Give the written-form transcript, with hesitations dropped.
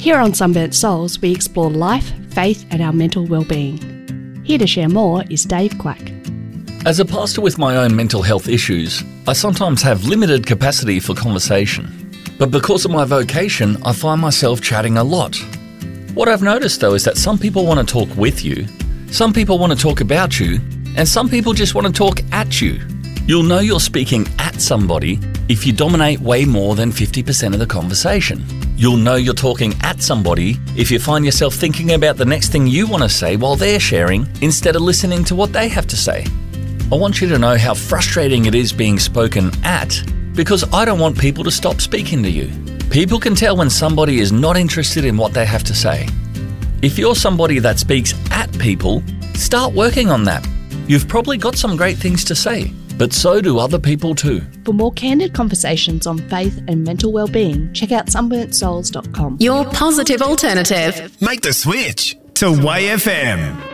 Here on Sunburnt Souls, we explore life, faith and our mental well-being. Here to share more is Dave Quack. As a pastor with my own mental health issues, I sometimes have limited capacity for conversation. But because of my vocation, I find myself chatting a lot. What I've noticed though is that some people want to talk with you, some people want to talk about you, and some people just want to talk at you. You'll know you're speaking at somebody if you dominate way more than 50% of the conversation. You'll know you're talking at somebody if you find yourself thinking about the next thing you want to say while they're sharing instead of listening to what they have to say. I want you to know how frustrating it is being spoken at, because I don't want people to stop speaking to you. People can tell when somebody is not interested in what they have to say. If you're somebody that speaks at people, start working on that. You've probably got some great things to say, but so do other people too. For more candid conversations on faith and mental well-being, check out sunburntsouls.com. Your positive alternative. Make the switch to YFM.